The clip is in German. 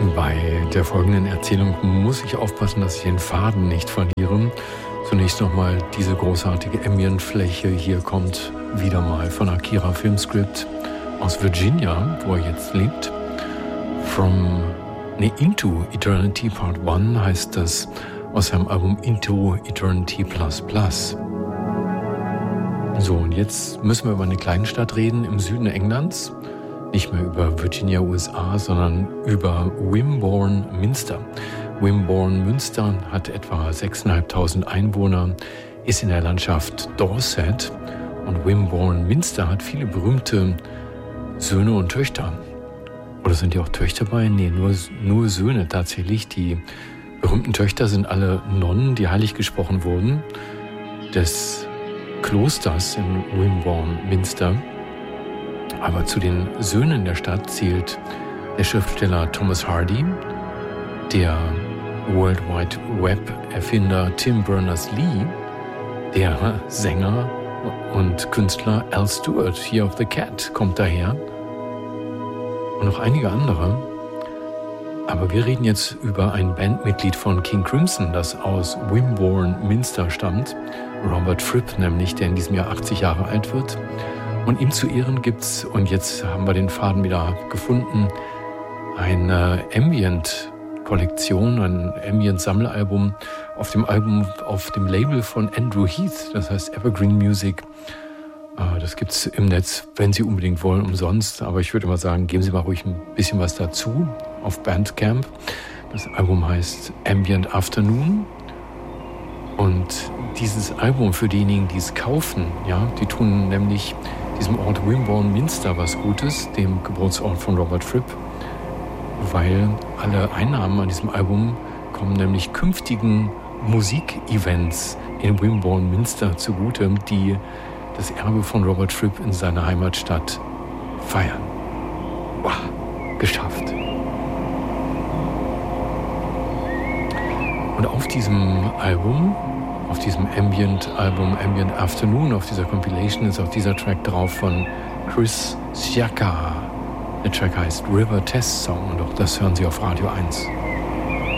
Bei der folgenden Erzählung muss ich aufpassen, dass ich den Faden nicht verliere. Zunächst nochmal diese großartige Ambient-Fläche. Hier kommt wieder mal von Akira Filmscript aus Virginia, wo er jetzt lebt. Into Eternity Part 1 heißt das aus seinem Album Into Eternity Plus Plus. So, und jetzt müssen wir über eine Kleinstadt reden im Süden Englands. Nicht mehr über Virginia, USA, sondern über Wimborne Minster. Wimborne Minster hat etwa 6.500 Einwohner, ist in der Landschaft Dorset. Und Wimborne Minster hat viele berühmte Söhne und Töchter. Oder sind die auch Töchter bei? Nee, nur Söhne tatsächlich. Die berühmten Töchter sind alle Nonnen, die heilig gesprochen wurden, des Klosters in Wimborne Minster. Aber zu den Söhnen der Stadt zählt der Schriftsteller Thomas Hardy, der World Wide Web-Erfinder Tim Berners-Lee, der Sänger und Künstler Al Stewart, Year of the Cat, kommt daher. Und noch einige andere. Aber wir reden jetzt über ein Bandmitglied von King Crimson, das aus Wimborne Minster stammt. Robert Fripp nämlich, der in diesem Jahr 80 Jahre alt wird. Und ihm zu Ehren gibt's, und jetzt haben wir den Faden wieder gefunden, eine Ambient-Kollektion, ein Ambient-Sammelalbum auf dem Label von Andrew Heath, das heißt Evergreen Music. Das gibt's im Netz, wenn Sie unbedingt wollen, umsonst. Aber ich würde mal sagen, geben Sie mal ruhig ein bisschen was dazu auf Bandcamp. Das Album heißt Ambient Afternoon. Und dieses Album für diejenigen, die es kaufen, ja, die tun nämlich diesem Ort Wimborne Minster was Gutes, dem Geburtsort von Robert Fripp, weil alle Einnahmen an diesem Album kommen nämlich künftigen Musikevents in Wimborne Minster zugute, die das Erbe von Robert Fripp in seiner Heimatstadt feiern. Wow, geschafft. Und auf diesem Album, auf diesem Ambient-Album Ambient Afternoon, auf dieser Compilation ist auch dieser Track drauf von Chris Sciacca. Der Track heißt River Test Song und auch das hören Sie auf Radio 1.